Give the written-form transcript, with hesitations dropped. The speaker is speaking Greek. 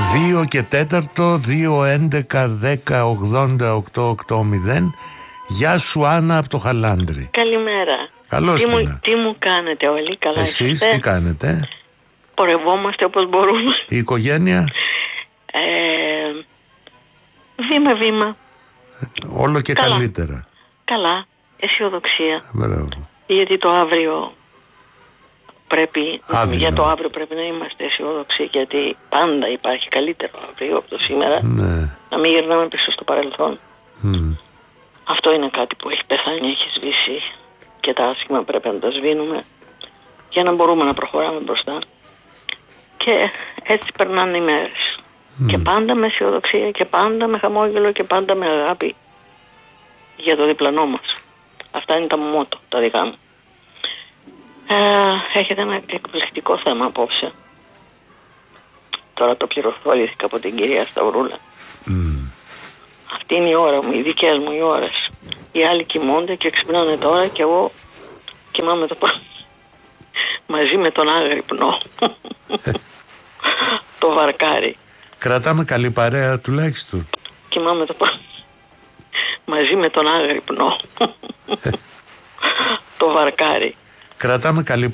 2 και 4, 2, 11, 10, 80, 8, 8, 0. Γεια σου Άννα από το Χαλάνδρι. Καλημέρα. Καλώς Τι μου κάνετε όλοι, καλά εσείς είσαστε? τι κάνετε? Πορευόμαστε όπως μπορούμε. Η οικογένεια? Βήμα-βήμα. Όλο και καλά. Καλύτερα. Καλά, αισιοδοξία. Μπράβο. Γιατί το αύριο πρέπει, Άδειο. για το αύριο πρέπει να είμαστε αισιοδοξοί, γιατί πάντα υπάρχει καλύτερο αύριο από το σήμερα. Ναι. Να μην γυρνάμε πίσω στο παρελθόν. Mm. Αυτό είναι κάτι που έχει πεθάνει, έχει σβήσει, και τα άσχημα πρέπει να τα σβήνουμε για να μπορούμε να προχωράμε μπροστά. Και έτσι περνάνε οι μέρες. Και πάντα με αισιοδοξία και πάντα με χαμόγελο και πάντα με αγάπη για το διπλανό μας. Αυτά είναι τα μότο, τα δικά μου. Έχετε ένα εκπληκτικό θέμα απόψε. Τώρα το πληροφορήθηκα από την κυρία Σταυρούλα. Αυτή είναι η ώρα μου, οι δικές μου οι ώρες. Οι άλλοι κοιμώνται και ξυπνάνε τώρα και εγώ κοιμάμαι το πρωί μαζί με τον άγρυπνο. Το βαρκάρι. Κρατάμε καλή παρέα τουλάχιστον. Κοιμάμαι το πρωί μαζί με τον άγρυπνο. Το βαρκάρι. Κρατάμε καλή